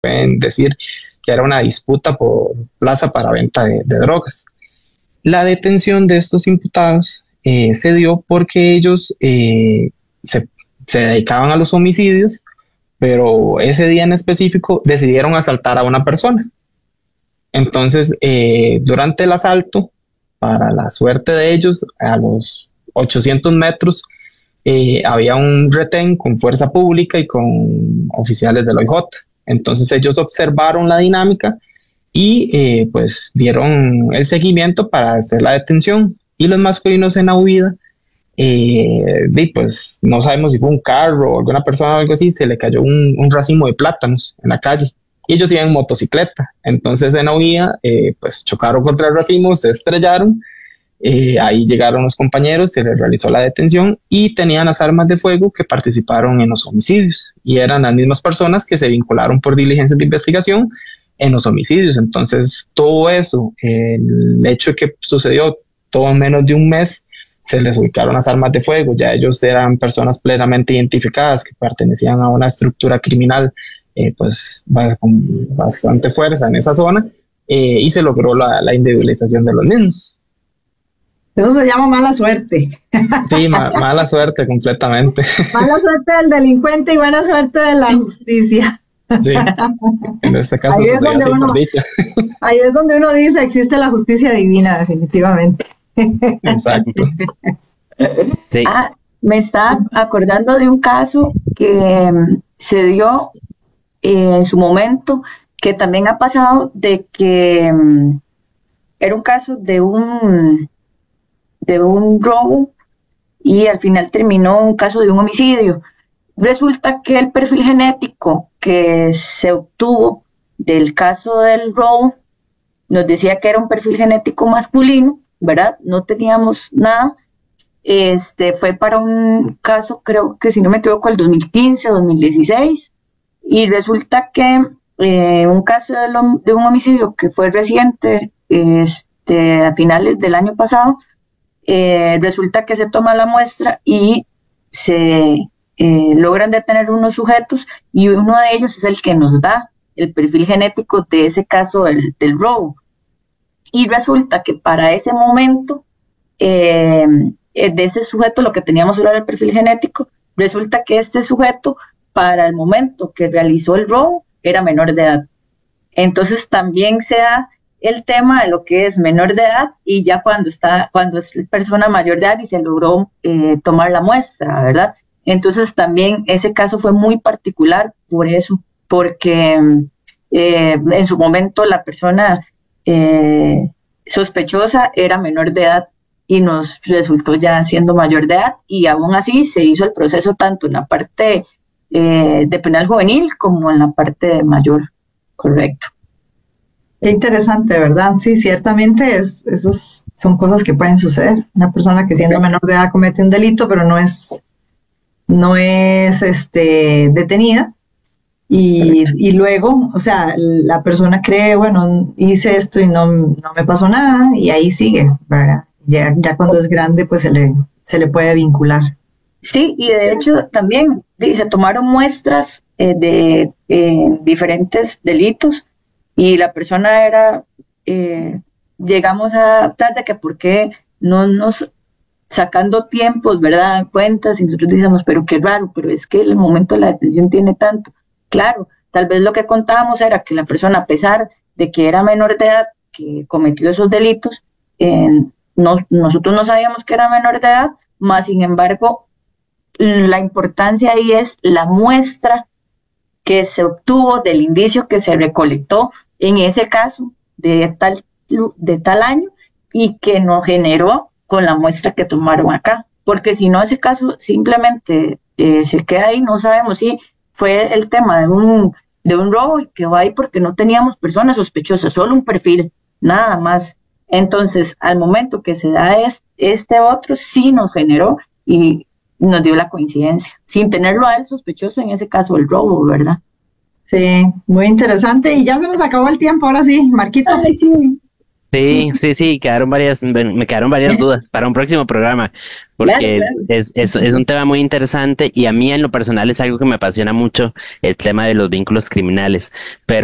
pueden decir que era una disputa por plaza para venta de drogas. La detención de estos imputados se dio porque ellos se, se dedicaban a los homicidios, pero ese día en específico decidieron asaltar a una persona. Entonces, durante el asalto, para la suerte de ellos, a los 800 metros había un retén con fuerza pública y con oficiales del OIJ. Entonces ellos observaron la dinámica y pues dieron el seguimiento para hacer la detención. Y los masculinos en la huida, pues no sabemos si fue un carro o alguna persona o algo así, se le cayó un racimo de plátanos en la calle. Y ellos iban en motocicleta, entonces en la huida pues chocaron contra el racimo, se estrellaron. Ahí llegaron los compañeros, se les realizó la detención y tenían las armas de fuego que participaron en los homicidios y eran las mismas personas que se vincularon por diligencias de investigación en los homicidios. Entonces todo eso, el hecho de que sucedió todo en menos de un mes, se les ubicaron las armas de fuego, ya ellos eran personas plenamente identificadas que pertenecían a una estructura criminal pues con bastante fuerza en esa zona, y se logró la individualización de los mismos. Eso se llama mala suerte. Sí, mala suerte completamente. Mala suerte del delincuente y buena suerte de la justicia. Sí, en este caso ahí es donde uno dice, existe la justicia divina, definitivamente. Exacto. Sí. Me está acordando de un caso que se dio en su momento, que también ha pasado, de que era un caso de un robo y al final terminó un caso de un homicidio. Resulta que el perfil genético que se obtuvo del caso del robo nos decía que era un perfil genético masculino, ¿verdad? No teníamos nada. Fue para un caso, creo que si no me equivoco, el 2015, 2016, y resulta que un caso de un homicidio que fue reciente, a finales del año pasado, resulta que se toma la muestra y se logran detener unos sujetos y uno de ellos es el que nos da el perfil genético de ese caso del robo. Y resulta que para ese momento, de ese sujeto, lo que teníamos era el perfil genético, resulta que este sujeto, para el momento que realizó el robo, era menor de edad. Entonces también se da el tema de lo que es menor de edad y ya cuando es persona mayor de edad y se logró tomar la muestra, ¿verdad? Entonces también ese caso fue muy particular por eso, porque en su momento la persona sospechosa era menor de edad y nos resultó ya siendo mayor de edad, y aún así se hizo el proceso tanto en la parte de penal juvenil como en la parte de mayor, correcto. Qué interesante, ¿verdad? Sí, ciertamente esos son cosas que pueden suceder. Una persona que siendo menor de edad comete un delito, pero no es detenida. Y luego, o sea, la persona cree, bueno, hice esto y no me pasó nada, y ahí sigue, ¿verdad? Ya cuando es grande, pues se le puede vincular. Sí, y de hecho también se tomaron muestras de diferentes delitos, y la persona era, llegamos a tratar de que por qué no nos, sacando tiempos, ¿verdad?, cuentas, y nosotros decíamos, pero qué raro, pero es que el momento de la detención tiene tanto. Claro, tal vez lo que contábamos era que la persona, a pesar de que era menor de edad, que cometió esos delitos, nosotros no sabíamos que era menor de edad, más sin embargo, la importancia ahí es la muestra que se obtuvo del indicio que se recolectó en ese caso de tal año y que nos generó con la muestra que tomaron acá, porque si no ese caso simplemente se queda ahí, no sabemos si fue el tema de un robo y quedó ahí porque no teníamos personas sospechosas, solo un perfil, nada más. Entonces, al momento que se da este otro, sí nos generó y nos dio la coincidencia, sin tenerlo a él sospechoso, en ese caso el robo, ¿verdad? Sí, muy interesante. Y ya se nos acabó el tiempo, ahora sí, Marquito. Ay, sí. Sí, me quedaron varias dudas para un próximo programa, porque Claro, claro. es un tema muy interesante y a mí en lo personal es algo que me apasiona mucho, el tema de los vínculos criminales.